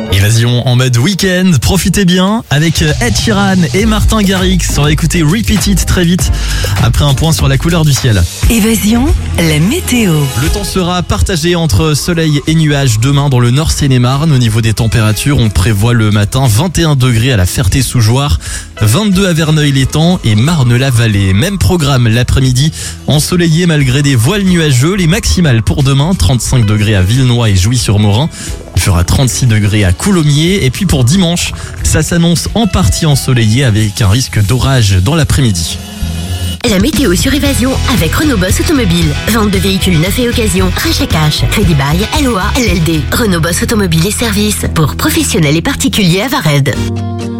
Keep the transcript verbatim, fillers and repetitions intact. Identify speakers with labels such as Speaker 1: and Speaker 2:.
Speaker 1: Évasion en mode week-end, profitez bien avec Ed Sheeran et Martin Garrix. On va écouter Repeat It très vite après un point sur la couleur du ciel.
Speaker 2: Évasion, la météo.
Speaker 1: Le temps sera partagé entre soleil et nuages demain dans le nord Seine-et-Marne. Au niveau des températures, on prévoit le matin vingt et un degrés à la Ferté-sous-Jouarre, vingt-deux à Verneuil-l'Étang et Marne-la-Vallée. Même programme l'après-midi, ensoleillé malgré des voiles nuageux. Les maximales pour demain, trente-cinq degrés à Villenoy et Jouy-sur-Morin. Il fera trente-six degrés à Coulommiers. Et puis pour dimanche, ça s'annonce en partie ensoleillé avec un risque d'orage dans l'après-midi.
Speaker 3: La météo sur Évasion avec Renault Boss Automobile. Vente de véhicules neufs et occasion, rachat cash, crédit bail, L O A, L L D. Renault Boss Automobile et services pour professionnels et particuliers à Vared.